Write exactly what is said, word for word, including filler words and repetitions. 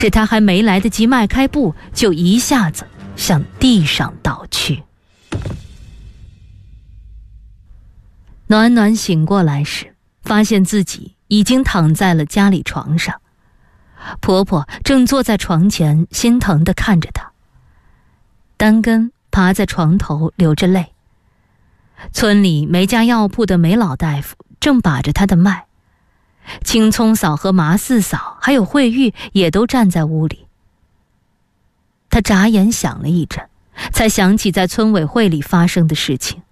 是他还没来得及迈开步，就一下子向地上倒去。暖暖醒过来时，发现自己已经躺在了家里床上，婆婆正坐在床前，心疼地看着她。丹根爬在床头流着泪。村里每家药铺的梅老大夫正把着她的脉，青葱嫂和麻四嫂还有慧玉也都站在屋里。她眨眼想了一阵，才想起在村委会里发生的事情。